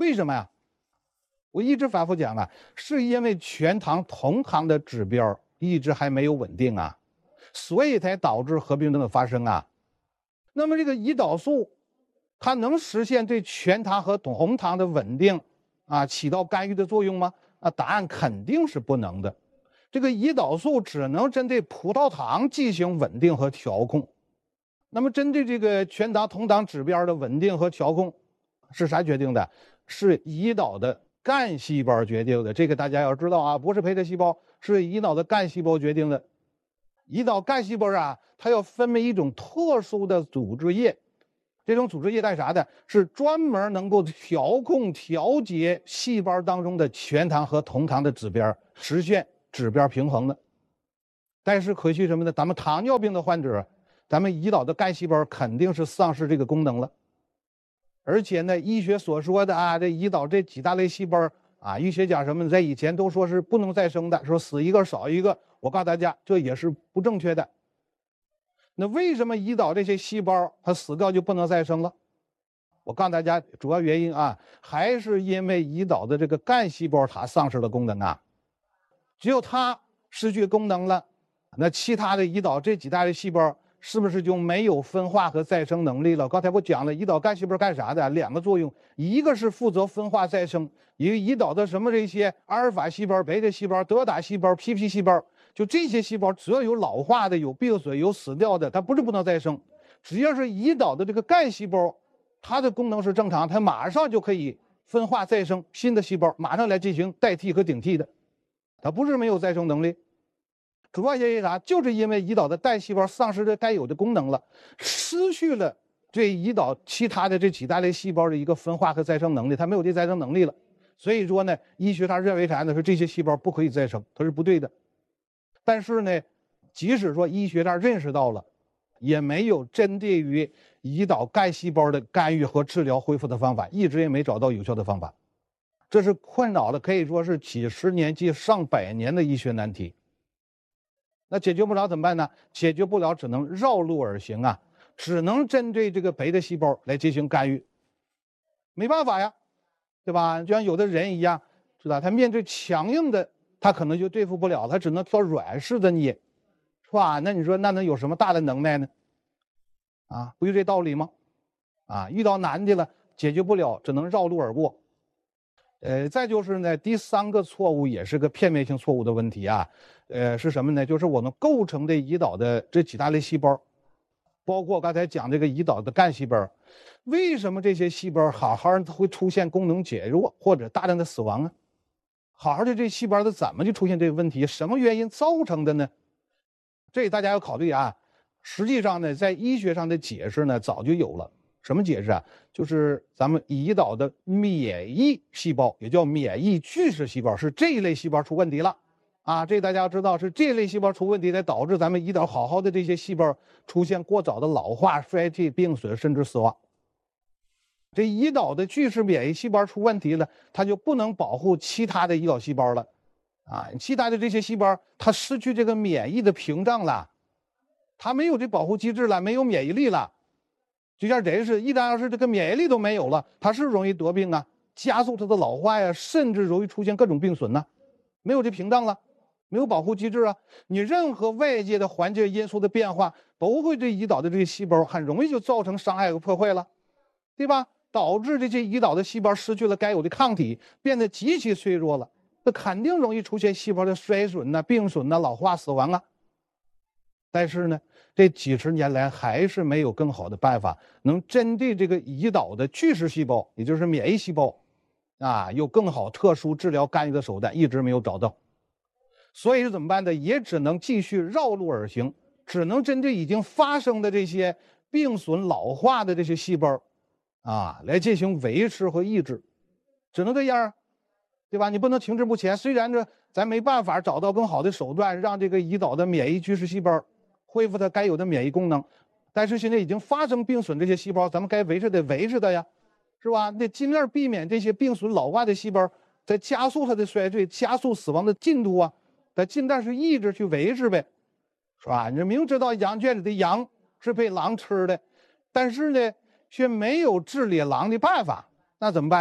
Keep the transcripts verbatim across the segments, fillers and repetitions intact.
为什么呀？我一直反复讲啊，是因为全糖同糖的指标一直还没有稳定啊，所以才导致合并症的发生啊。那么这个胰岛素，它能实现对全糖和同糖的稳定啊，起到干预的作用吗？啊，答案肯定是不能的。这个胰岛素只能针对葡萄糖进行稳定和调控。那么针对这个全糖同糖指标的稳定和调控，是啥决定的？是胰岛的干细胞决定的。这个大家要知道啊，不是胚胎细胞，是胰岛的干细胞决定的。胰岛干细胞啊，它要分泌一种特殊的组织液，这种组织液干啥的？是专门能够调控、调节细胞当中的全糖和同糖的指标，实现指标平衡的。但是可惜什么呢？咱们糖尿病的患者，咱们胰岛的干细胞肯定是丧失这个功能了。而且呢，医学所说的啊，这胰岛这几大类细胞啊，医学讲什么，在以前都说是不能再生的，说死一个少一个。我告诉大家，这也是不正确的。那为什么胰岛这些细胞它死掉就不能再生了？我告诉大家，主要原因啊，还是因为胰岛的这个干细胞它丧失了功能啊。只有它失去功能了，那其他的胰岛这几大类细胞是不是就没有分化和再生能力了？刚才我讲了，胰岛干细胞干啥的？两个作用，一个是负责分化再生，一个胰岛的什么这些阿尔法细胞、贝塔细胞、德塔细胞、P P 细胞，就这些细胞只要有老化的、有病损、有死掉的，它不是不能再生，只要是胰岛的这个干细胞，它的功能是正常，它马上就可以分化再生新的细胞，马上来进行代替和顶替的，它不是没有再生能力。主要原因啥？就是因为胰岛的干细胞丧失了该有的功能了，失去了对胰岛其他的这几大类细胞的一个分化和再生能力，它没有这再生能力了。所以说呢，医学上认为啥呢？说这些细胞不可以再生，它是不对的。但是呢，即使说医学上认识到了，也没有针对于胰岛干细胞的干预和治疗恢复的方法，一直也没找到有效的方法。这是困扰的可以说是几十年及上百年的医学难题。那解决不了怎么办呢？解决不了只能绕路而行啊，只能针对这个贝塔细胞来进行干预，没办法呀，对吧？就像有的人一样，是吧？他面对强硬的，他可能就对付不了，他只能挑软式的捏，是吧？那你说那能有什么大的能耐呢？啊，不就这道理吗？啊，遇到难的了，解决不了，只能绕路而过。呃，再就是呢，第三个错误也是个片面性错误的问题啊，呃，是什么呢？就是我们构成的胰岛的这几大类细胞，包括刚才讲这个胰岛的干细胞，为什么这些细胞好好的会出现功能减弱或者大量的死亡啊？好好的这细胞它怎么就出现这个问题？什么原因造成的呢？这大家要考虑啊。实际上呢，在医学上的解释呢，早就有了。什么解释啊？就是咱们胰岛的免疫细胞，也叫免疫巨噬细胞，是这一类细胞出问题了啊！这大家要知道，是这一类细胞出问题，才导致咱们胰岛好好的这些细胞出现过早的老化、衰退、病损，甚至死亡。这胰岛的巨噬免疫细胞出问题了，它就不能保护其他的胰岛细胞了啊！其他的这些细胞，它失去这个免疫的屏障了，它没有这保护机制了，没有免疫力了。就像人是，一旦要是这个免疫力都没有了，它是容易得病啊，加速它的老化呀，甚至容易出现各种病损呢。没有这屏障了，没有保护机制啊，你任何外界的环境因素的变化，都会对胰岛的这些细胞很容易就造成伤害和破坏了，对吧？导致这些胰岛的细胞失去了该有的抗体，变得极其脆弱了，那肯定容易出现细胞的衰损呐、病损呐、老化、死亡啊。但是呢，这几十年来还是没有更好的办法能针对这个胰岛的巨噬细胞，也就是免疫细胞啊，有更好特殊治疗干预的手段，一直没有找到。所以是怎么办呢？也只能继续绕路而行，只能针对已经发生的这些病损老化的这些细胞啊，来进行维持和抑制，只能这样，对吧？你不能停滞不前。虽然这咱没办法找到更好的手段，让这个胰岛的免疫巨噬细胞恢复它该有的免疫功能，但是现在已经发生病损这些细胞，咱们该维持得维持的呀，是吧？得尽量避免这些病损老化的细胞在加速它的衰退、加速死亡的进度啊，得尽量是抑制去维持呗，是吧？你明知道羊圈里的羊是被狼吃的，但是呢却没有治理狼的办法，那怎么办呢？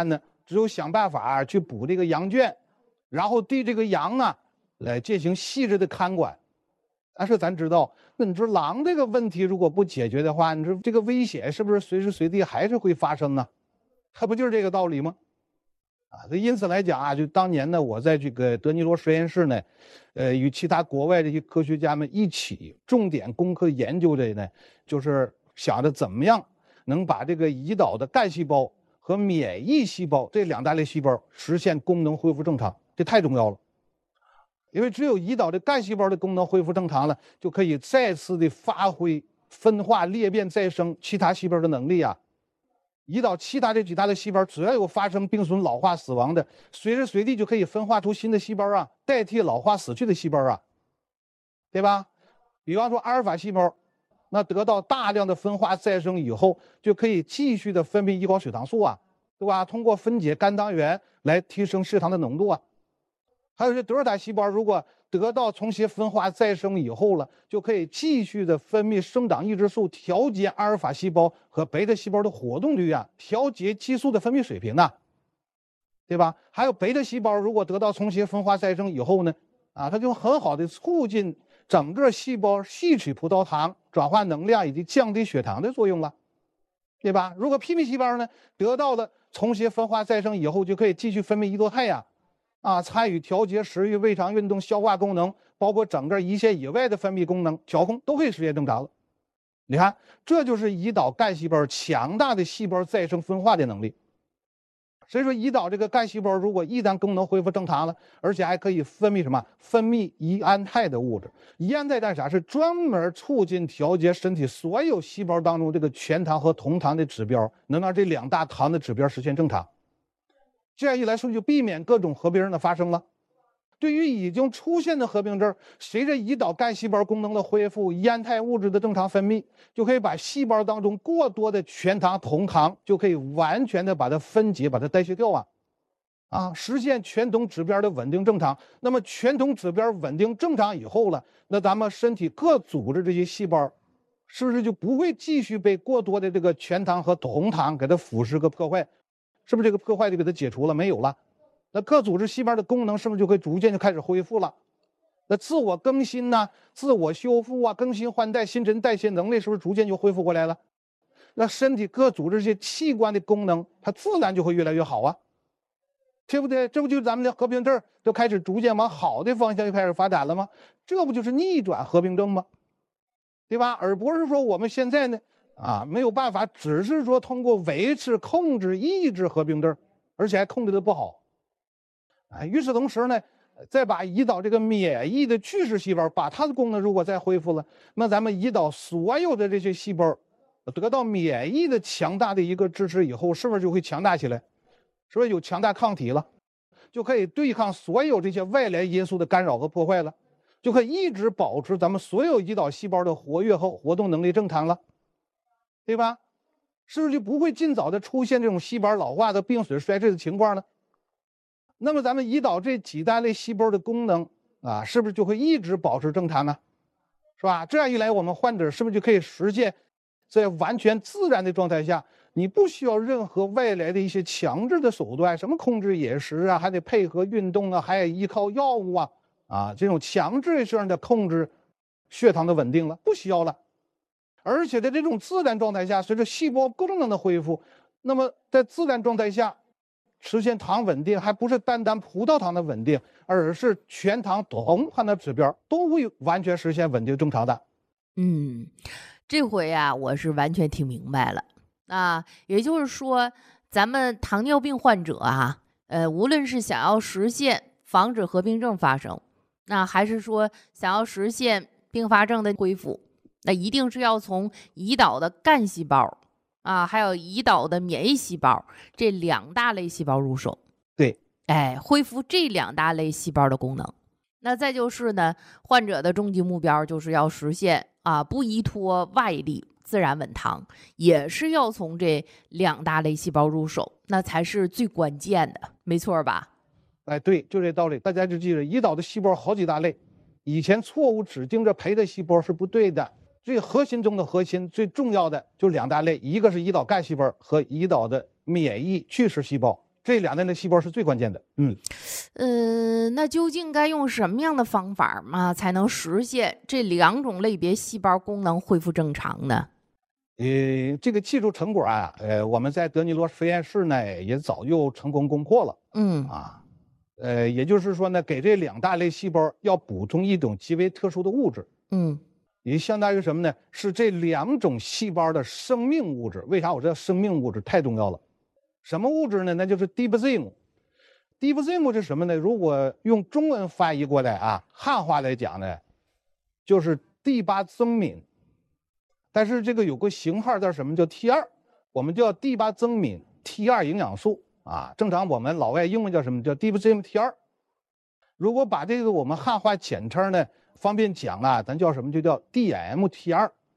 只有想办法去补这个羊圈，然后对这个羊啊来进行细致的看管。但是咱知道，那你说狼这个问题如果不解决的话，你说这个危险是不是随时随地还是会发生呢？它不就是这个道理吗？啊，所以因此来讲啊，就当年呢，我在这个德尼罗实验室呢，呃，与其他国外这些科学家们一起重点攻克研究的呢，就是想着怎么样能把这个胰岛的干细胞和免疫细胞这两大类细胞实现功能恢复正常，这太重要了。因为只有胰岛的干细胞的功能恢复正常了，就可以再次的发挥分化裂变再生其他细胞的能力啊。胰岛其他这几大类细胞只要有发生病损、老化、死亡的，随时随地就可以分化出新的细胞啊，代替老化死去的细胞啊，对吧？比方说阿尔法细胞，那得到大量的分化再生以后，就可以继续的分泌胰岛血糖素啊，对吧？通过分解肝糖原来提升血糖的浓度啊。还有这德尔塔细胞，如果得到重新分化再生以后了，就可以继续的分泌生长抑制素，调节阿尔法细胞和贝塔细胞的活动率啊，调节激素的分泌水平啊，对吧？还有贝塔细胞如果得到重新分化再生以后呢，啊，它就很好的促进整个细胞吸取葡萄糖、转化能量以及降低血糖的作用了，对吧？如果 P P 细胞呢得到了重新分化再生以后，就可以继续分泌胰岛肽呀。啊，参与调节食欲、胃肠运动、消化功能，包括整个胰腺以外的分泌功能调控都可以实现正常了。你看，这就是胰岛干细胞强大的细胞再生分化的能力。所以说，胰岛这个干细胞如果一旦功能恢复正常了，而且还可以分泌什么？分泌胰胺肽的物质。胰胺肽干啥？是专门促进调节身体所有细胞当中这个全糖和同糖的指标，能让这两大糖的指标实现正常。这样一来，是不是就避免各种合并症的发生了？对于已经出现的合并症，随着胰岛干细胞功能的恢复，胰胺肽物质的正常分泌，就可以把细胞当中过多的全糖、同糖就可以完全的把它分解、把它代谢掉啊，啊，实现全酮指标的稳定正常。那么全酮指标稳定正常以后了，那咱们身体各组织这些细胞，是不是就不会继续被过多的这个全糖和同糖给它腐蚀和破坏？是不是这个破坏就给它解除了？没有了，那各组织细胞的功能是不是就会逐渐就开始恢复了？那自我更新呐、啊、自我修复啊、更新换代、新陈代谢能力是不是逐渐就恢复过来了？那身体各组织这些器官的功能，它自然就会越来越好啊，对不对？这不就咱们的合并症都开始逐渐往好的方向就开始发展了吗？这不就是逆转合并症吗？对吧？而不是说我们现在呢。啊，没有办法，只是说通过维持、控制、抑制合并症，而且还控制的不好。啊，与此同时呢，再把胰岛这个免疫的巨噬细胞，把它的功能如果再恢复了，那咱们胰岛所有的这些细胞得到免疫的强大的一个支持以后，是不是就会强大起来？是不是有强大抗体了？就可以对抗所有这些外来因素的干扰和破坏了，就可以一直保持咱们所有胰岛细胞的活跃和活动能力正常了。对吧？是不是就不会尽早的出现这种细胞老化的病损衰退的情况呢？那么咱们胰岛这几大类细胞的功能啊，是不是就会一直保持正常呢？是吧？这样一来，我们患者是不是就可以实现在完全自然的状态下，你不需要任何外来的一些强制的手段，什么控制饮食啊，还得配合运动啊，还得依靠药物啊，啊，这种强制性的控制血糖的稳定了，不需要了。而且在这种自然状态下，随着细胞功能的恢复，那么在自然状态下实现糖稳定，还不是单单葡萄糖的稳定，而是全糖、同糖的指标都会完全实现稳定正常的。 嗯，这回啊，我是完全听明白了啊。也就是说，咱们糖尿病患者啊，呃，无论是想要实现防止合并症发生，那还是说想要实现并发症的恢复，那一定是要从胰岛的干细胞啊，还有胰岛的免疫细胞这两大类细胞入手。 对， 哎，恢复这两大类细胞的功能。那再就是呢，患者的终极目标就是要实现啊，不依托外力，自然稳糖，也是要从这两大类细胞入手，那才是最关键的，没错吧？ 哎，对，就这道理。大家就记着，胰岛的细胞好几大类，以前错误指定着胚胎细胞是不对的。最核心中的核心，最重要的就是两大类，一个是胰岛干细胞和胰岛的免疫巨噬细胞， 这俩类的细胞是最关键的。嗯， 呃，那究竟该用什么样的方法嘛，才能实现这两种类别细胞功能恢复正常呢？ 呃，这个技术成果啊，呃，我们在德尼罗实验室呢也早就成功攻破了。 嗯啊，呃，也就是说呢，给这两大类细胞要补充一种极为特殊的物质， 嗯也相当于什么呢？是这两种细胞的生命物质。为啥我知道生命物质太重要了？什么物质呢？那就是 D B Z M。D B Z M 是什么呢？如果用中文翻译过来啊，汉化来讲呢，就是第八增敏。但是这个有个型号叫什么？叫 T 二，我们叫第八增敏 T 二营养素啊。正常我们老外英文叫什么？叫 D B Z M T 二。如果把这个我们汉化简称呢，方便讲啊，咱叫什么？就叫 D M T 二。